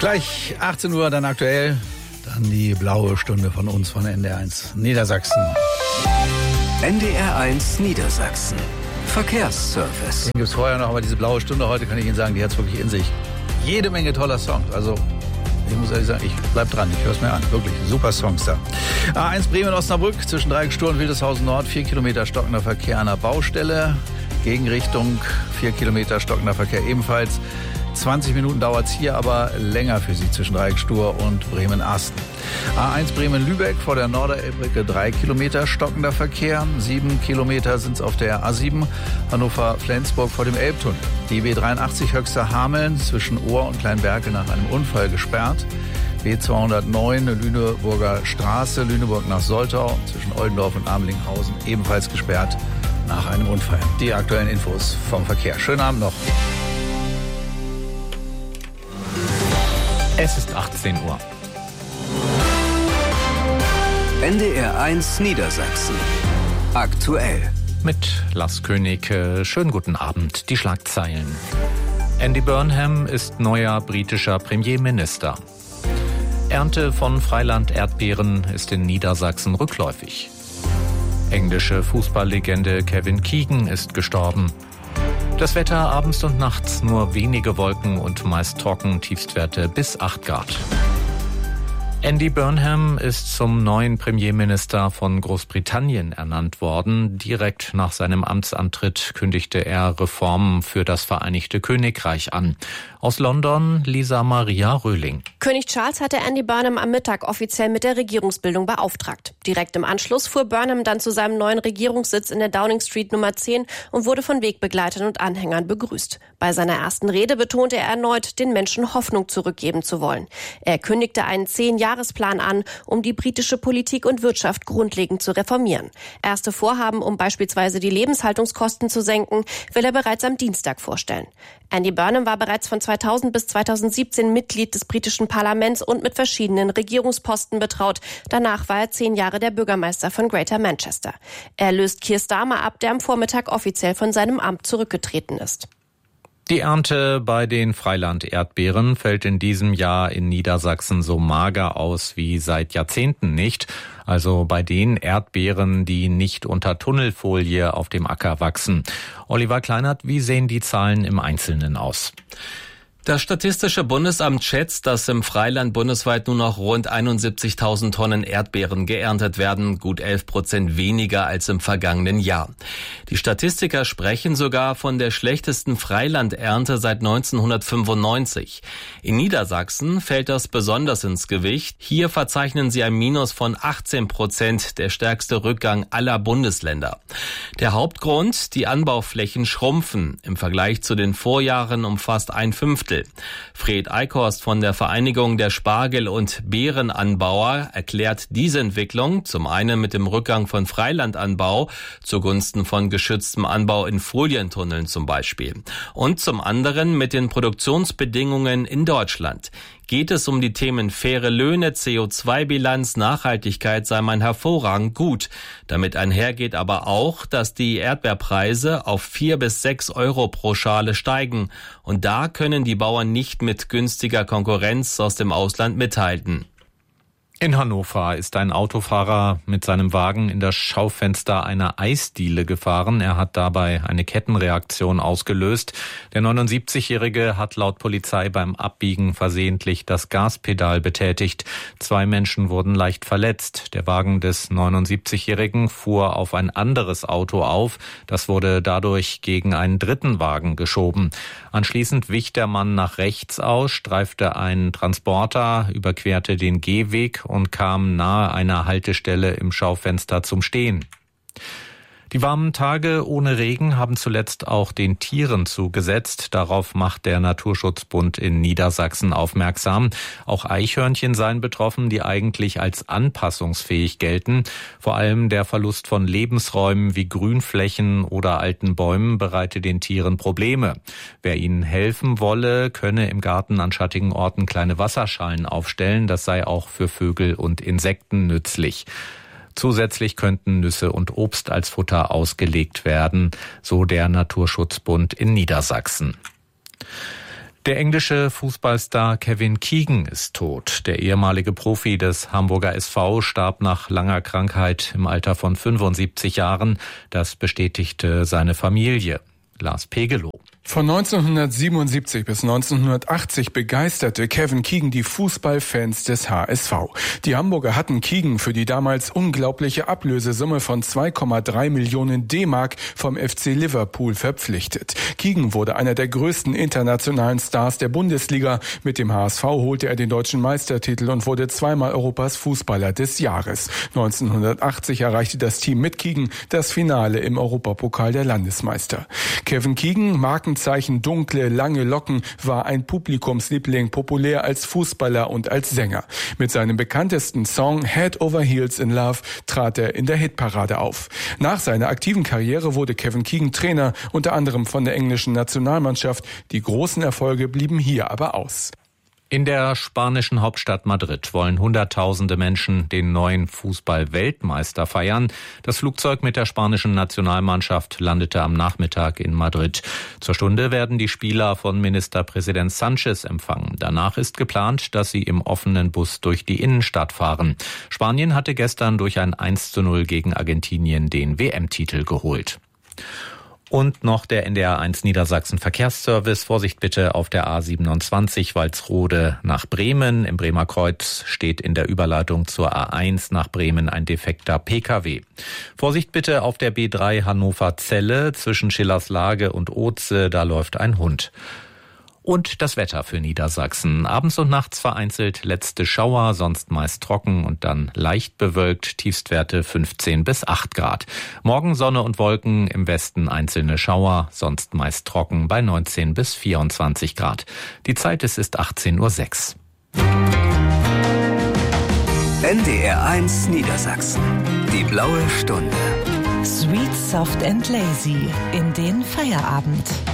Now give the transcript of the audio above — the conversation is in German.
Gleich 18 Uhr, dann aktuell, dann die blaue Stunde von uns von NDR1 Niedersachsen. NDR1 Niedersachsen. Verkehrsservice. Den gibt es vorher noch, aber diese blaue Stunde heute, kann ich Ihnen sagen, die hat es wirklich in sich. Jede Menge toller Songs. Also, ich muss ehrlich sagen, ich bleib dran, ich höre es mir an. Wirklich, super Songs da. A1 Bremen-Osnabrück, zwischen Dreieckstor und Wildeshausen Nord, 4 Kilometer stockender Verkehr an der Baustelle. Gegenrichtung, 4 Kilometer stockender Verkehr ebenfalls. 20 Minuten dauert es hier, aber länger für Sie zwischen Dreieckstor und Bremen-Asten. A1 Bremen-Lübeck vor der Norderelbbrücke 3 Kilometer stockender Verkehr. 7 Kilometer sind es auf der A7 Hannover-Flensburg vor dem Elbtunnel. Die B83 Höxter Hameln zwischen Ohr und Kleinberkel nach einem Unfall gesperrt. B209 Lüneburger Straße, Lüneburg nach Soltau zwischen Oldendorf und Amelinghausen ebenfalls gesperrt nach einem Unfall. Die aktuellen Infos vom Verkehr. Schönen Abend noch. Es ist 18 Uhr. NDR1 Niedersachsen. Aktuell. Mit Lars König. Schönen guten Abend. Die Schlagzeilen. Andy Burnham ist neuer britischer Premierminister. Ernte von Freiland-Erdbeeren ist in Niedersachsen rückläufig. Englische Fußballlegende Kevin Keegan ist gestorben. Das Wetter abends und nachts nur wenige Wolken und meist trocken, Tiefstwerte bis 8 Grad. Andy Burnham ist zum neuen Premierminister von Großbritannien ernannt worden. Direkt nach seinem Amtsantritt kündigte er Reformen für das Vereinigte Königreich an. Aus London, Lisa Maria Röhling. König Charles hatte Andy Burnham am Mittag offiziell mit der Regierungsbildung beauftragt. Direkt im Anschluss fuhr Burnham dann zu seinem neuen Regierungssitz in der Downing Street Nummer 10 und wurde von Wegbegleitern und Anhängern begrüßt. Bei seiner ersten Rede betonte er erneut, den Menschen Hoffnung zurückgeben zu wollen. Er kündigte einen 10-Jahresplan an, um die britische Politik und Wirtschaft grundlegend zu reformieren. Erste Vorhaben, um beispielsweise die Lebenshaltungskosten zu senken, will er bereits am Dienstag vorstellen. Andy Burnham war bereits von 2000 bis 2017 Mitglied des britischen Parlaments und mit verschiedenen Regierungsposten betraut. Danach war er 10 Jahre der Bürgermeister von Greater Manchester. Er löst Keir Starmer ab, der am Vormittag offiziell von seinem Amt zurückgetreten ist. Die Ernte bei den Freiland-Erdbeeren fällt in diesem Jahr in Niedersachsen so mager aus wie seit Jahrzehnten nicht. Also bei den Erdbeeren, die nicht unter Tunnelfolie auf dem Acker wachsen. Oliver Kleinert, wie sehen die Zahlen im Einzelnen aus? Das Statistische Bundesamt schätzt, dass im Freiland bundesweit nur noch rund 71.000 Tonnen Erdbeeren geerntet werden, gut 11% weniger als im vergangenen Jahr. Die Statistiker sprechen sogar von der schlechtesten Freilandernte seit 1995. In Niedersachsen fällt das besonders ins Gewicht. Hier verzeichnen sie ein Minus von 18%, der stärkste Rückgang aller Bundesländer. Der Hauptgrund, die Anbauflächen schrumpfen. Im Vergleich zu den Vorjahren um fast 1/5. Fred Eichhorst von der Vereinigung der Spargel- und Beerenanbauer erklärt diese Entwicklung zum einen mit dem Rückgang von Freilandanbau zugunsten von geschütztem Anbau in Folientunneln zum Beispiel und zum anderen mit den Produktionsbedingungen in Deutschland. Geht es um die Themen faire Löhne, CO2-Bilanz, Nachhaltigkeit, sei man hervorragend gut. Damit einhergeht aber auch, dass die Erdbeerpreise auf 4 bis 6 Euro pro Schale steigen. Und da können die Bauern nicht mit günstiger Konkurrenz aus dem Ausland mithalten. In Hannover ist ein Autofahrer mit seinem Wagen in das Schaufenster einer Eisdiele gefahren. Er hat dabei eine Kettenreaktion ausgelöst. Der 79-Jährige hat laut Polizei beim Abbiegen versehentlich das Gaspedal betätigt. 2 Menschen wurden leicht verletzt. Der Wagen des 79-Jährigen fuhr auf ein anderes Auto auf. Das wurde dadurch gegen einen dritten Wagen geschoben. Anschließend wich der Mann nach rechts aus, streifte einen Transporter, überquerte den Gehweg und kam nahe einer Haltestelle im Schaufenster zum Stehen. Die warmen Tage ohne Regen haben zuletzt auch den Tieren zugesetzt. Darauf macht der Naturschutzbund in Niedersachsen aufmerksam. Auch Eichhörnchen seien betroffen, die eigentlich als anpassungsfähig gelten. Vor allem der Verlust von Lebensräumen wie Grünflächen oder alten Bäumen bereite den Tieren Probleme. Wer ihnen helfen wolle, könne im Garten an schattigen Orten kleine Wasserschalen aufstellen. Das sei auch für Vögel und Insekten nützlich. Zusätzlich könnten Nüsse und Obst als Futter ausgelegt werden, so der Naturschutzbund in Niedersachsen. Der englische Fußballstar Kevin Keegan ist tot. Der ehemalige Profi des Hamburger SV starb nach langer Krankheit im Alter von 75 Jahren. Das bestätigte seine Familie. Lars Pegelow. Von 1977 bis 1980 begeisterte Kevin Keegan die Fußballfans des HSV. Die Hamburger hatten Keegan für die damals unglaubliche Ablösesumme von 2,3 Millionen D-Mark vom FC Liverpool verpflichtet. Keegan wurde einer der größten internationalen Stars der Bundesliga. Mit dem HSV holte er den deutschen Meistertitel und wurde zweimal Europas Fußballer des Jahres. 1980 erreichte das Team mit Keegan das Finale im Europapokal der Landesmeister. Kevin Keegan, Markenzeichen dunkle, lange Locken, war ein Publikumsliebling, populär als Fußballer und als Sänger. Mit seinem bekanntesten Song Head Over Heels in Love trat er in der Hitparade auf. Nach seiner aktiven Karriere wurde Kevin Keegan Trainer, unter anderem von der englischen Nationalmannschaft. Die großen Erfolge blieben hier aber aus. In der spanischen Hauptstadt Madrid wollen Hunderttausende Menschen den neuen Fußball-Weltmeister feiern. Das Flugzeug mit der spanischen Nationalmannschaft landete am Nachmittag in Madrid. Zur Stunde werden die Spieler von Ministerpräsident Sánchez empfangen. Danach ist geplant, dass sie im offenen Bus durch die Innenstadt fahren. Spanien hatte gestern durch ein 1:0 gegen Argentinien den WM-Titel geholt. Und noch der NDR1 Niedersachsen Verkehrsservice. Vorsicht bitte auf der A27 Walsrode nach Bremen. Im Bremer Kreuz steht in der Überleitung zur A1 nach Bremen ein defekter Pkw. Vorsicht bitte auf der B3 Hannover-Celle zwischen Schillerslage und Oze. Da läuft ein Hund. Und das Wetter für Niedersachsen. Abends und nachts vereinzelt letzte Schauer, sonst meist trocken und dann leicht bewölkt. Tiefstwerte 15 bis 8 Grad. Morgen Sonne und Wolken, im Westen einzelne Schauer, sonst meist trocken bei 19 bis 24 Grad. Die Zeit ist 18:06 Uhr. NDR1 Niedersachsen. Die blaue Stunde. Sweet, soft and lazy in den Feierabend.